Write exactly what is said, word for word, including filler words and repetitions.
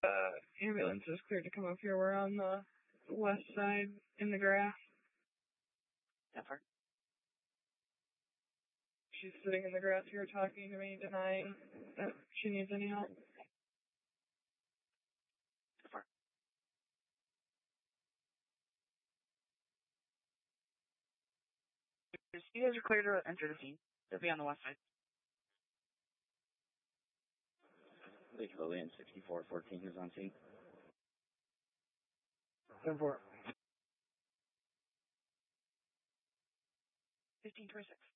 Uh, ambulance is cleared to come up here. We're on the west side in the grass. That part. She's sitting in the grass here talking to me, denying that she needs any help. That part. You guys are clear to enter the scene. They'll be on the west side. Lake Lillian sixty-four fourteen is on scene. ten four. fifteen twenty-six.